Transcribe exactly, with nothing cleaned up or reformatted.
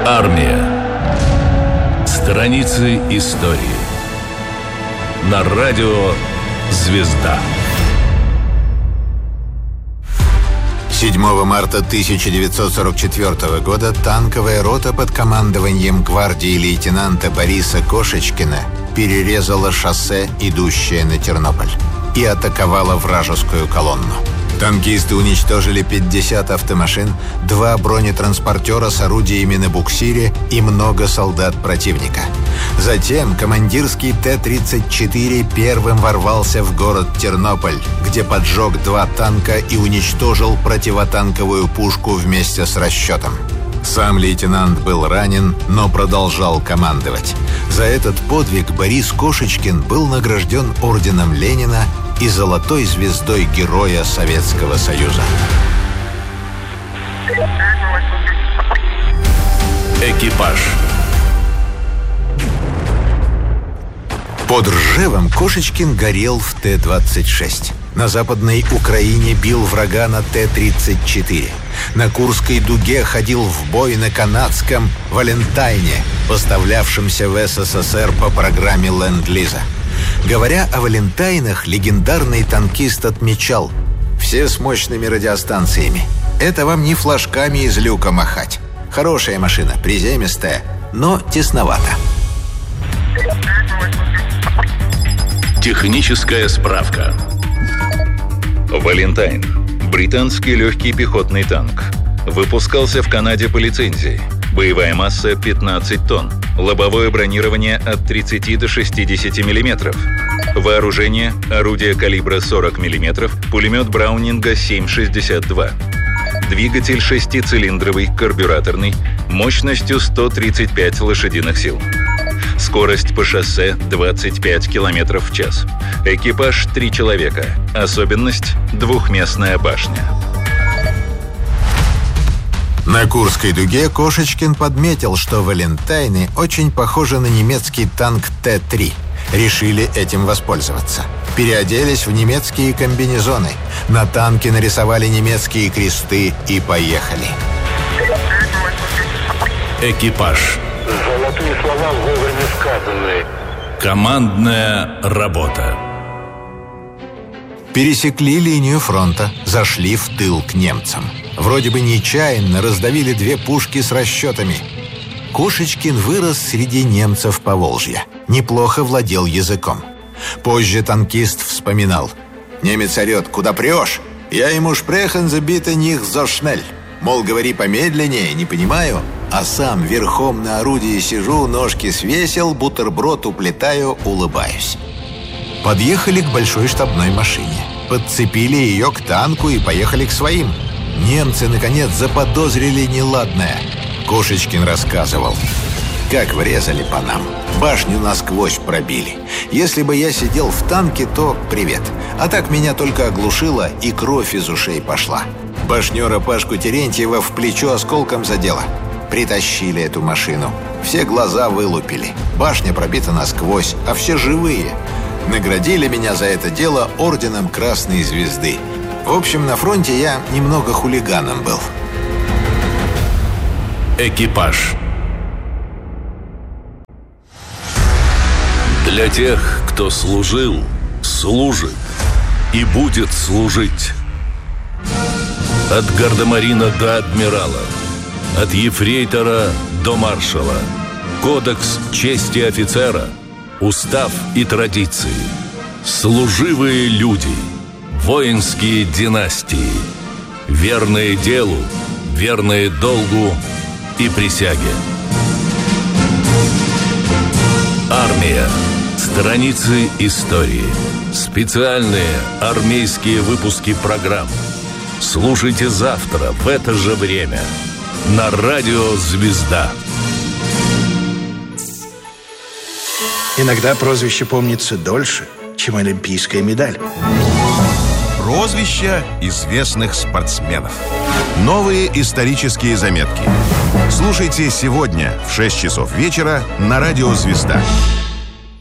Армия. Страницы истории. На радио «Звезда». седьмого марта тысяча девятьсот сорок четвёртого года танковая рота под командованием гвардии лейтенанта Бориса Кошечкина перерезала шоссе, идущее на Тернополь, и атаковала вражескую колонну. Танкисты уничтожили пятьдесят автомашин, два бронетранспортера с орудиями на буксире и много солдат противника. Затем командирский Т тридцать четыре первым ворвался в город Тернополь, где поджег два танка и уничтожил противотанковую пушку вместе с расчетом. Сам лейтенант был ранен, но продолжал командовать. За этот подвиг Борис Кошечкин был награжден орденом Ленина и золотой звездой Героя Советского Союза. Экипаж. Под Ржевом Кошечкин горел в Т двадцать шесть. На Западной Украине бил врага на Т тридцать четыре. На Курской дуге ходил в бой на канадском «Валентайне», поставлявшемся в С С С Р по программе Ленд-Лиза. Говоря о «Валентайнах», легендарный танкист отмечал: «Все с мощными радиостанциями. Это вам не флажками из люка махать. Хорошая машина, приземистая, но тесновато». Техническая справка. «Валентайн» – британский легкий пехотный танк. Выпускался в Канаде по лицензии. Боевая масса пятнадцать тонн. Лобовое бронирование от тридцати до шестидесяти миллиметров. Вооружение – орудие калибра сорок миллиметров, пулемет Браунинга семь шестьдесят два. Двигатель шестицилиндровый, карбюраторный, мощностью сто тридцать пять лошадиных сил. Скорость по шоссе двадцать пять километров в час. Экипаж три человека. Особенность – двухместная башня. На Курской дуге Кошечкин подметил, что «Валентайны» очень похожи на немецкий танк Т три. Решили этим воспользоваться. Переоделись в немецкие комбинезоны. На танке нарисовали немецкие кресты и поехали. Экипаж. Золотые слова вовремя сказаны. Командная работа. Пересекли линию фронта, зашли в тыл к немцам. Вроде бы нечаянно раздавили две пушки с расчетами. Кошечкин вырос среди немцев Поволжья. Неплохо владел языком. Позже танкист вспоминал: «Немец орет: куда прешь? Я ему шпрехен забита них за шнель. Мол, говори помедленнее, не понимаю. А сам верхом на орудии сижу, ножки свесил, бутерброд уплетаю, улыбаюсь». Подъехали к большой штабной машине. Подцепили ее к танку и поехали к своим. Немцы, наконец, заподозрили неладное. Кошечкин рассказывал: «Как врезали по нам. Башню насквозь пробили. Если бы я сидел в танке, то привет. А так меня только оглушило, и кровь из ушей пошла. Башнера Пашку Терентьева в плечо осколком задело. Притащили эту машину. Все глаза вылупили. Башня пробита насквозь, а все живые. Наградили меня за это дело орденом Красной Звезды. В общем, на фронте я немного хулиганом был». Экипаж. Для тех, кто служил, служит и будет служить. От гардемарина до адмирала, от ефрейтора до маршала. Кодекс чести офицера, устав и традиции. Служивые люди, воинские династии, верные делу, верные долгу и присяге. Армия. Страницы истории. Специальные армейские выпуски программ. Слушайте завтра в это же время на радио «Звезда». Иногда прозвище помнится дольше, чем олимпийская медаль. Прозвища известных спортсменов. Новые исторические заметки. Слушайте сегодня в шесть часов вечера на радио «Звезда».